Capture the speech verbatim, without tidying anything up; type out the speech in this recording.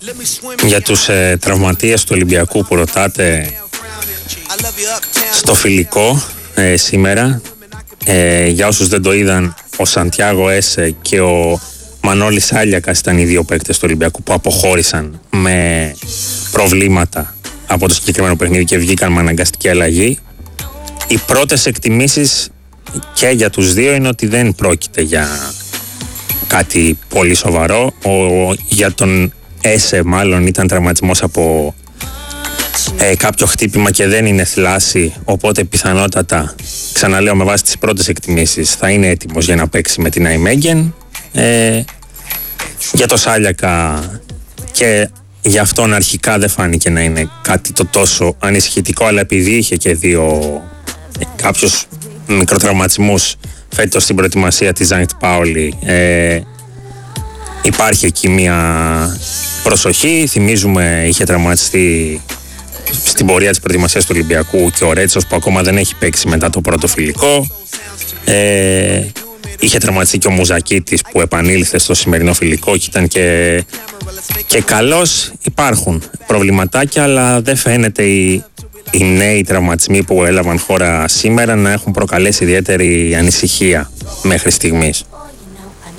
Για τους ε, τραυματίες του Ολυμπιακού που ρωτάτε, στο φιλικό ε, σήμερα, ε, για όσους δεν το είδαν, ο Σαντιάγο Έσε και ο Μανώλης Άλιακας ήταν οι δύο παίκτες του Ολυμπιακού που αποχώρησαν με προβλήματα από το συγκεκριμένο παιχνίδι και βγήκαν με αναγκαστική αλλαγή. Οι πρώτες εκτιμήσεις και για τους δύο είναι ότι δεν πρόκειται για κάτι πολύ σοβαρό. Ο, για τον Έσε μάλλον ήταν τραυματισμός από ε, κάποιο χτύπημα και δεν είναι θλάση, οπότε πιθανότατα, ξαναλέω με βάση τις πρώτες εκτιμήσεις, θα είναι έτοιμος για να παίξει με την Αϊμέγεν. Ε, για το Σάλιακα και για αυτόν αρχικά δεν φάνηκε να είναι κάτι το τόσο ανησυχητικό, αλλά επειδή είχε και δύο ε, κάποιους μικροτραυματισμούς φέτος στην προετοιμασία της Ζάιντ Πάολη, ε, υπάρχει εκεί μια προσοχή. Θυμίζουμε, είχε τραυματιστεί στην πορεία της προετοιμασίας του Ολυμπιακού και ο Ρέτσος που ακόμα δεν έχει παίξει μετά το πρώτο φιλικό. Ε, είχε τραυματιστεί και ο Μουζακίτης που επανήλθε στο σημερινό φιλικό και ήταν και, και καλός. Υπάρχουν προβληματάκια, αλλά δεν φαίνεται οι, οι νέοι τραυματισμοί που έλαβαν χώρα σήμερα να έχουν προκαλέσει ιδιαίτερη ανησυχία μέχρι στιγμής.